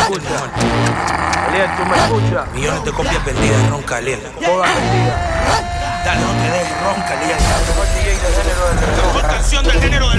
escuchas. Eliel, tú me escuchas. Millones de copias vendidas, ronca, Eliel. Todas vendidas. Dale, no te dejes, ronca, Eliel. La mejor DJ del género del reggaetón. Mejor canción del género